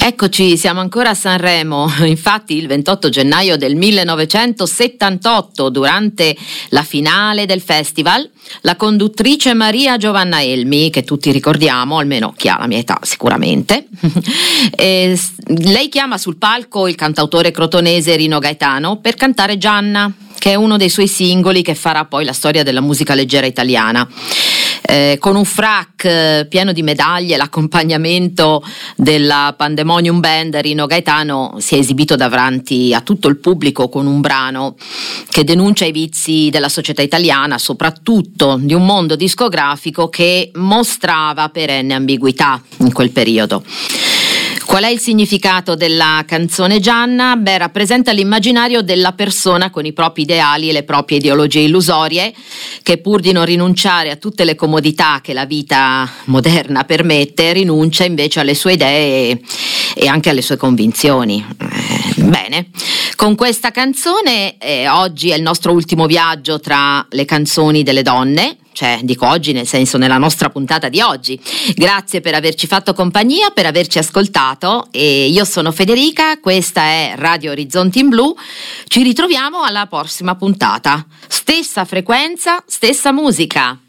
Eccoci, siamo ancora a Sanremo. Infatti il 28 gennaio del 1978, durante la finale del festival, la conduttrice Maria Giovanna Elmi, che tutti ricordiamo, almeno chi ha la mia età sicuramente, lei chiama sul palco il cantautore crotonese Rino Gaetano per cantare Gianna, che è uno dei suoi singoli che farà poi la storia della musica leggera italiana. Con un frac pieno di medaglie, l'accompagnamento della Pandemonium Band, Rino Gaetano si è esibito davanti a tutto il pubblico con un brano che denuncia i vizi della società italiana, soprattutto di un mondo discografico che mostrava perenne ambiguità in quel periodo. Qual è il significato della canzone Gianna? Beh, rappresenta l'immaginario della persona con i propri ideali e le proprie ideologie illusorie, che pur di non rinunciare a tutte le comodità che la vita moderna permette, rinuncia invece alle sue idee e anche alle sue convinzioni. Bene, con questa canzone oggi è il nostro ultimo viaggio tra le canzoni delle donne. Cioè, dico oggi nel senso nella nostra puntata di oggi. Grazie per averci fatto compagnia, per averci ascoltato, e io sono Federica, questa è Radio Orizzonti in Blu. Ci ritroviamo alla prossima puntata. Stessa frequenza, stessa musica.